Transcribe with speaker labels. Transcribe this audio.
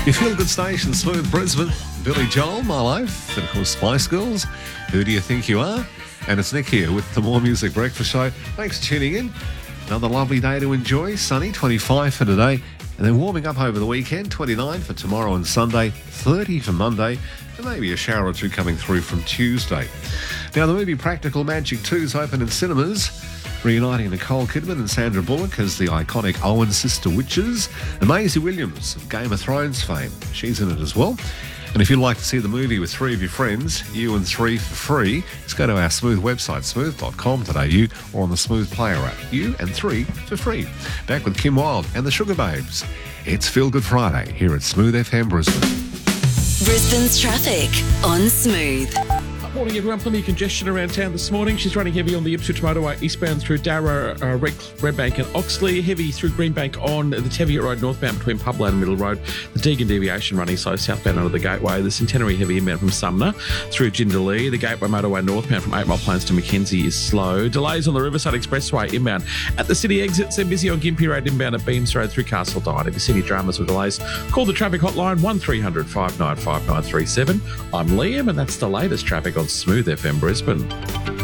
Speaker 1: Your feel-good station, Smooth Brisbane. Billy Joel, My Life, and of course Spice Girls. Who do you think you are? And it's Nick here with the More Music Breakfast Show. Thanks for tuning in. Another lovely day to enjoy. Sunny, 25 for today. And then warming up over the weekend, 29 for tomorrow and Sunday, 30 for Monday, and maybe a shower or two coming through from Tuesday. Now, the movie Practical Magic 2 is open in cinemas, reuniting Nicole Kidman and Sandra Bullock as the iconic Owen sister witches, and Maisie Williams of Game of Thrones fame. She's in it as well. And if you'd like to see the movie with three of your friends, you and three for free, just go to our Smooth website, smooth.com.au, or on the Smooth Player app. You and three for free. Back with Kim Wilde and the Sugar Babes. It's Feel Good Friday here at Smooth FM Brisbane.
Speaker 2: Brisbane's traffic on Smooth.
Speaker 3: Morning, everyone. Plenty of congestion around town this morning. She's running heavy on the Ipswich motorway eastbound through Darra, Redbank and Oxley. Heavy through Greenbank on the Teviot Road northbound between Publand and Middle Road. The Deagon deviation running slow southbound under the Gateway. The Centenary heavy inbound from Sumner through Jindalee. The Gateway motorway northbound from 8 Mile Plains to Mackenzie is slow. Delays on the Riverside Expressway inbound at the city exits. They're busy on Gympie Road inbound at Beams Road through Castle Dine. If you see any dramas or delays, call the traffic hotline 1300 595937. I'm Liam, and that's the latest traffic on Smooth FM Brisbane.